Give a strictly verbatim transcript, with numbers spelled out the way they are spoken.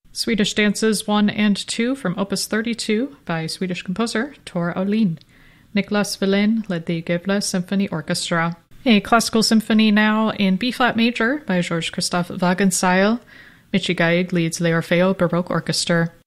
Swedish Dances one and two from Opus thirty-two by Swedish composer Tor Olin. Niklas Wallin led the Gävle Symphony Orchestra. A classical symphony now in B-flat major by Georges Christophe Wagenseil. Michi Gaig leads Le Orfeo Baroque Orchestra.